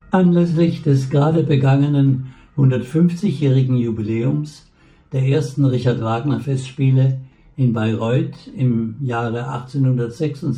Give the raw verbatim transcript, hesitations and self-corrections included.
Anlässlich des gerade begangenen hundertfünfzigjährigen Jubiläums der ersten Richard-Wagner-Festspiele in Bayreuth im Jahre achtzehnhundertsechsundsechzig